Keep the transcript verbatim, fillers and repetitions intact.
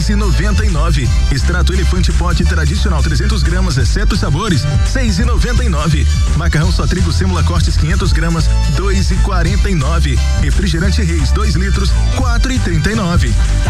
dois e noventa e nove. Extrato elefante pote tradicional trezentos gramas, exceto os sabores, seis e noventa e nove. Macarrão só trigo sêmula cortes quinhentos gramas, dois e quarenta e nove. Refrigerante Reis dois litros, quatro e trinta e nove.